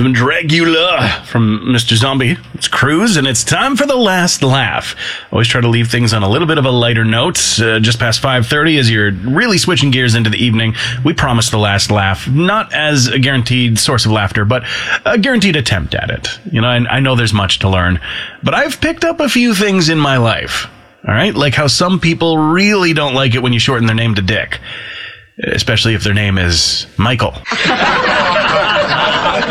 Dracula from Mr. Zombie. It's Cruz, and it's time for the last laugh. Always try to leave things on a little bit of a lighter note. Just past 5:30, as you're really switching gears into the evening, we promise the last laugh, not as a guaranteed source of laughter, but a guaranteed attempt at it. I know there's much to learn, but I've picked up a few things in my life. All right, like how some people really don't like it when you shorten their name to Dick, especially if their name is Michael.